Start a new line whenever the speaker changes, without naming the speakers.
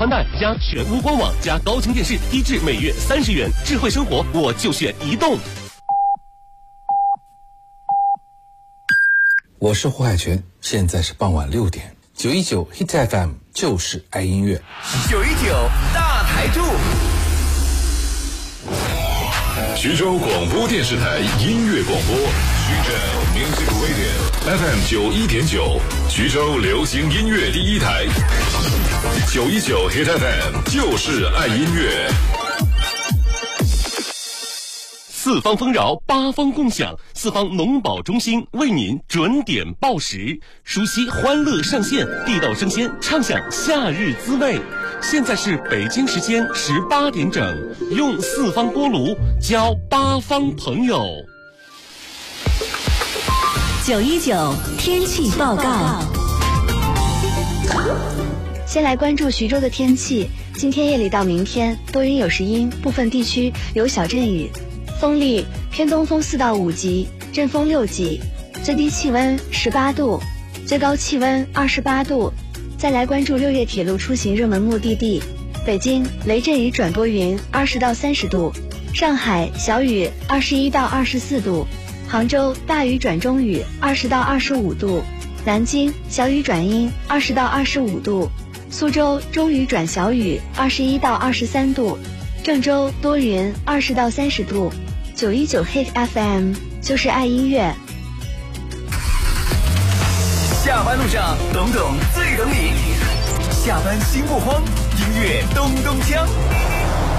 宽带加全屋官网加高清电视，低至每月30元。智慧生活，我就选移动。
我是胡海泉，现在是傍晚6点，919 Hit FM 就是爱音乐。
919大台柱，
徐州广播电视台音乐广播，徐州 Music Radio FM 91.9，徐州流行音乐第一台，919 Hit FM 就是爱音乐。
四方丰饶，八方共享，四方农保中心为您准点报时，熟悉欢乐上线，地道生鲜，畅享夏日滋味。现在是北京时间18点整，用四方锅炉交八方朋友。
919天气报告。
先来关注徐州的天气，今天夜里到明天多云有时阴，部分地区有小阵雨。风力偏东风4到5级，阵风6级，最低气温18度，最高气温28度。再来关注6月铁路出行热门目的地：北京雷阵雨转多云20到30度，上海小雨21到24度，杭州大雨转中雨20到25度，南京小雨转阴20到25度，苏州中雨转小雨21到23度，郑州多云20到30度。919 Hit FM 就是爱音乐。
下班路上懂懂最懂你，下班心不慌，音乐咚咚锵。